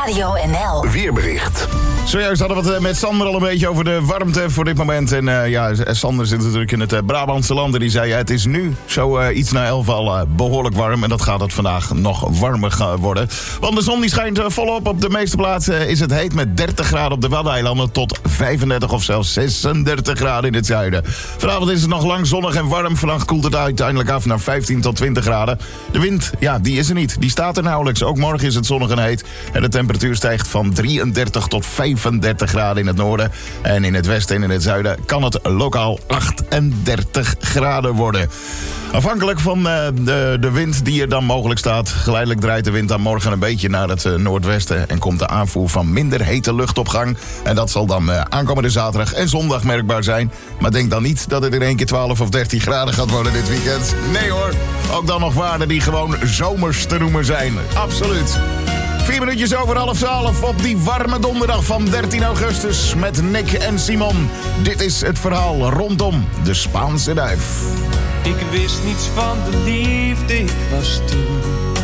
Radio NL. Weerbericht. Zojuist hadden we het met Sander al een beetje over de warmte voor dit moment. En Sander zit natuurlijk in het Brabantse land. En die zei, het is nu zo iets na 11 al behoorlijk warm. En dat gaat het vandaag nog warmer worden. Want de zon die schijnt volop. Op de meeste plaatsen is het heet met 30 graden op de Waddeneilanden tot 35 of zelfs 36 graden in het zuiden. Vanavond is het nog lang zonnig en warm. Vannacht koelt het uiteindelijk af naar 15 tot 20 graden. De wind, die is er niet. Die staat er nauwelijks. Ook morgen is het zonnig en heet. En de temperatuur stijgt van 33 tot 35 graden in het noorden. En in het westen en in het zuiden kan het lokaal 38 graden worden. Afhankelijk van de wind die er dan mogelijk staat. Geleidelijk draait de wind dan morgen een beetje naar het noordwesten. En komt de aanvoer van minder hete lucht op gang. En dat zal dan aankomende zaterdag en zondag merkbaar zijn. Maar denk dan niet dat het in één keer 12 of 13 graden gaat worden dit weekend. Nee hoor, ook dan nog waarden die gewoon zomers te noemen zijn. Absoluut. 4 minuutjes over 11:30 op die warme donderdag van 13 augustus met Nick en Simon. Dit is het verhaal rondom de Spaanse duif. Ik wist niets van de liefde, ik was toen